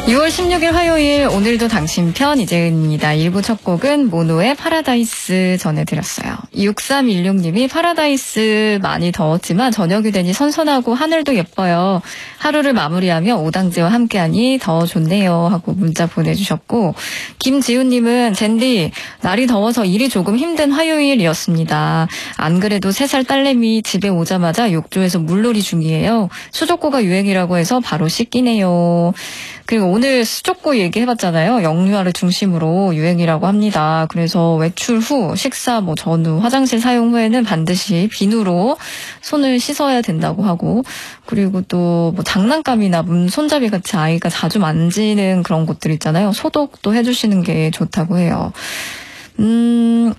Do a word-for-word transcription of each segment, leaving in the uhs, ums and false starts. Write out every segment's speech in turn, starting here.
유월 십육일 화요일 오늘도 당신 편 이재은입니다. 일 부 첫 곡은 모노의 파라다이스 전해드렸어요. 육삼일육님이 파라다이스 많이 더웠지만 저녁이 되니 선선하고 하늘도 예뻐요. 하루를 마무리하며 오당제와 함께하니 더 좋네요 하고 문자 보내주셨고, 김지훈님은 젠디 날이 더워서 일이 조금 힘든 화요일이었습니다. 안 그래도 세 살 딸내미 집에 오자마자 욕조에서 물놀이 중이에요. 수족구가 유행이라고 해서 바로 씻기네요. 그리고 오늘 수족구 얘기해봤잖아요. 영유아를 중심으로 유행이라고 합니다. 그래서 외출 후, 식사 뭐 전후, 화장실 사용 후에는 반드시 비누로 손을 씻어야 된다고 하고, 그리고 또 뭐 장난감이나 문 손잡이 같이 아이가 자주 만지는 그런 곳들 있잖아요. 소독도 해주시는 게 좋다고 해요. 음...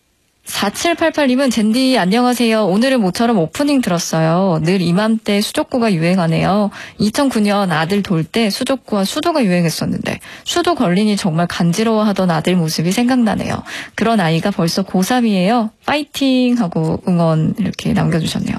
사칠팔팔님은 젠디 안녕하세요. 오늘은 모처럼 오프닝 들었어요. 늘 이맘때 수족구가 유행하네요. 이천구년 아들 돌 때 수족구와 수도가 유행했었는데 수도 걸리니 정말 간지러워하던 아들 모습이 생각나네요. 그런 아이가 벌써 고삼이에요. 파이팅 하고 응원 이렇게 남겨주셨네요.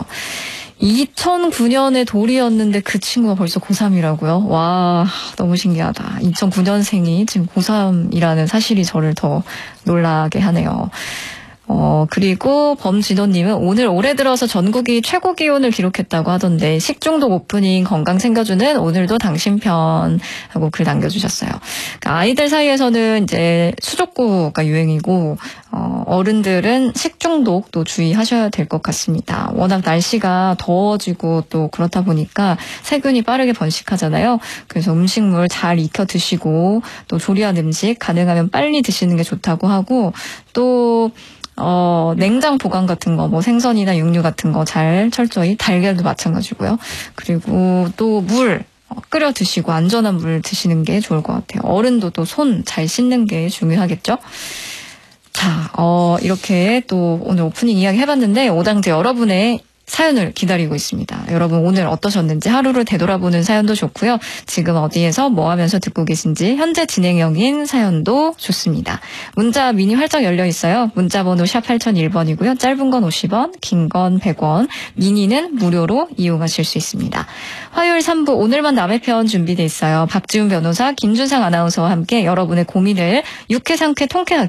이천구년에 돌이었는데 그 친구가 벌써 고삼이라고요? 와, 너무 신기하다. 이천구년생이 지금 고삼이라는 사실이 저를 더 놀라게 하네요. 어, 그리고 범진호님은 오늘 올해 들어서 전국이 최고 기온을 기록했다고 하던데 식중독 오프닝 건강 챙겨주는 오늘도 당신 편 하고 글 남겨주셨어요. 그러니까 아이들 사이에서는 이제 수족구가 유행이고 어, 어른들은 식중독도 주의하셔야 될 것 같습니다. 워낙 날씨가 더워지고 또 그렇다 보니까 세균이 빠르게 번식하잖아요. 그래서 음식물 잘 익혀 드시고 또 조리한 음식 가능하면 빨리 드시는 게 좋다고 하고, 또 어, 냉장 보관 같은 거, 뭐 생선이나 육류 같은 거 잘 철저히, 달걀도 마찬가지고요. 그리고 또 물 끓여 드시고 안전한 물 드시는 게 좋을 것 같아요. 어른도 또 손 잘 씻는 게 중요하겠죠. 자, 어, 이렇게 또 오늘 오프닝 이야기 해봤는데 오당제 여러분의 사연을 기다리고 있습니다. 여러분 오늘 어떠셨는지 하루를 되돌아보는 사연도 좋고요. 지금 어디에서 뭐 하면서 듣고 계신지 현재 진행형인 사연도 좋습니다. 문자 미니 활짝 열려 있어요. 문자 번호 샵 팔공공일번이고요. 짧은 건 오십 원, 긴 건 백 원, 미니는 무료로 이용하실 수 있습니다. 화요일 삼 부 오늘만 남의 편 준비돼 있어요. 박지훈 변호사, 김준상 아나운서와 함께 여러분의 고민을 유쾌 상쾌 통쾌하게